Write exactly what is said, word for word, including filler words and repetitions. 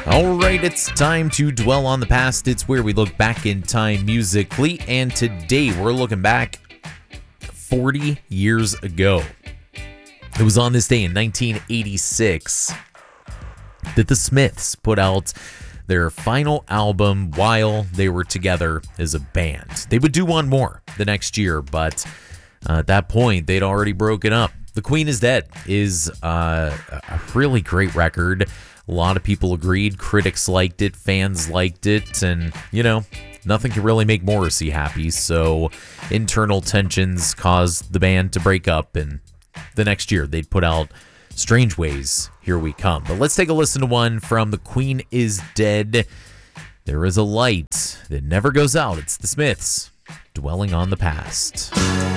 All right, it's time to dwell on the past. It's where we look back in time musically, and today we're looking back forty years ago. It was on this day in nineteen eighty-six that the Smiths put out their final album while they were together as a band. They would do one more the next year, but uh, at that point, they'd already broken up. The Queen is Dead is uh, a really great record. A lot of people agreed. Critics liked it. Fans liked it. And, you know, nothing can really make Morrissey happy. So internal tensions caused the band to break up. And the next year, they'd put out Strange Ways, Here We Come. But let's take a listen to one from The Queen is Dead. There is a light that never goes out. It's the Smiths, Dwelling on the Past.